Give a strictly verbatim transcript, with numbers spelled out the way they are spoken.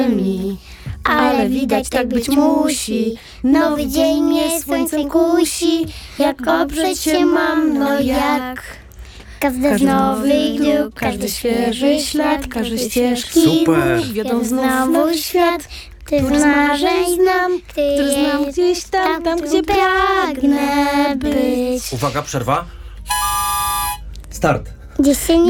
mi. Ale widać, tak być musi. Nowy dzień mnie słońcem kusi. Jak oprzeć się mam, no jak? Każdy z nowych dróg, każdy świeży ślad, każdy ścieżki Super. wiodą znowu świat. Który z marzeń znam, który znam gdzieś tam, tam gdzie pragnę być. Uwaga, przerwa. Start. Gdzieś się